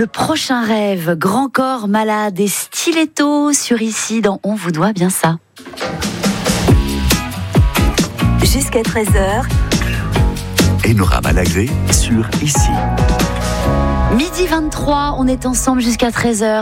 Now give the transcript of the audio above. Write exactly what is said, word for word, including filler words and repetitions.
Le prochain rêve, Grand Corps Malade et Stiletto sur Ici dans On vous doit bien ça. Jusqu'à treize heures. Enora Malagré sur Ici. Midi vingt-trois, on est ensemble jusqu'à treize heures.